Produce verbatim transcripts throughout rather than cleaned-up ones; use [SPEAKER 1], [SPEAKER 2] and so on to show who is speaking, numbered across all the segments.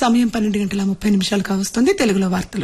[SPEAKER 1] సమయం పన్నెండు గంటల ముప్పై నిమిషాలు కావస్తుంది. తెలుగులో వార్తలు.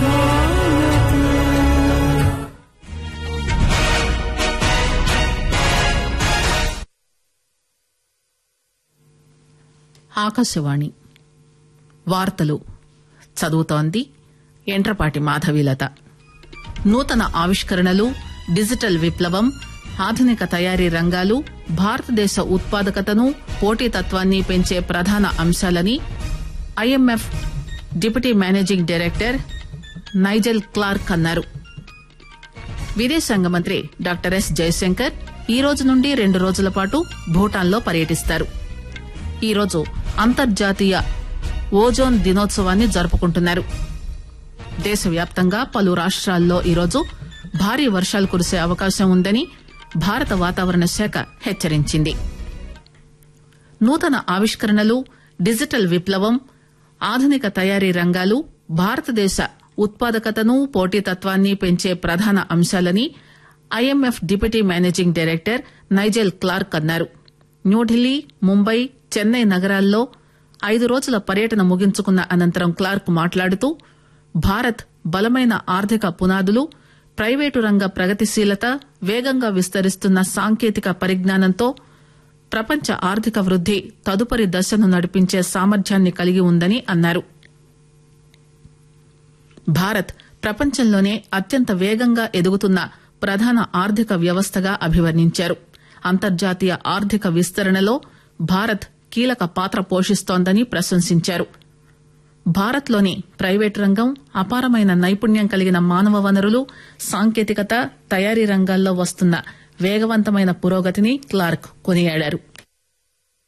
[SPEAKER 2] ఆకాశవాణి వార్తలు చదువుతోంది ఎంట్రపాటి మాధవీలత. నూతన ఆవిష్కరణలు, డిజిటల్ విప్లవం, ఆధునిక తయారీ రంగాలు భారతదేశ ఉత్పాదకతను, పోటీతత్వాన్ని పెంచే ప్రధాన అంశాలని IMF deputy managing director Nigel Clark అన్నారు. విదేశాంగ మంత్రి డాక్టర్ ఎస్ జయశంకర్ ఈ రోజు నుండి రెండు రోజుల పాటు భూటాన్లో పర్యటిస్తారు. ఈరోజు అంతర్జాతీయ ఓజోన్ దినోత్సవాన్ని జరుపుకుంటున్నారు. దేశవ్యాప్తంగా పలు రాష్ట్రాల్లో ఈరోజు భారీ వర్షాలు కురిసే అవకాశం ఉందని భారత వాతావరణ శాఖ హెచ్చరించింది. నూతన ఆవిష్కరణలు, డిజిటల్ విప్లవం, ఆధునిక తయారీ రంగాలు భారతదేశ ఉత్పాదకతను, పోటీతత్వాన్ని పెంచే ప్రధాన అంశాలని IMF deputy managing director Nigel Clark అన్నారు. న్యూఢిల్లీ, ముంబై, చెన్నై నగరాల్లో ఐదు రోజుల పర్యటన ముగించుకున్న అనంతరం క్లార్క్ మాట్లాడుతూ భారత్ బలమైన ఆర్థిక పునాదులు, ప్రైవేటు రంగ ప్రగతిశీలత, వేగంగా విస్తరిస్తున్న సాంకేతిక పరిజ్ఞానంతో ప్రపంచ ఆర్థిక వృద్ది తదుపరి దశను నడిపించే సామర్థ్యాన్ని కలిగి ఉందని అన్నారు. భారత్ ప్రపంచంలోనే అత్యంత వేగంగా ఎదుగుతున్న ప్రధాన ఆర్థిక వ్యవస్థగా అభివర్ణించారు. అంతర్జాతీయ ఆర్థిక విస్తరణలో భారత్ కీలక పాత్ర పోషిస్తోందని ప్రశంసించారు. భారత్లోని ప్రైవేటు రంగం అపారమైన నైపుణ్యం కలిగిన మానవ వనరులు, సాంకేతికత, తయారీ రంగాల్లో వస్తున్న వేగవంతమైన పురోగతిని క్లార్క్ కొనియాడారు.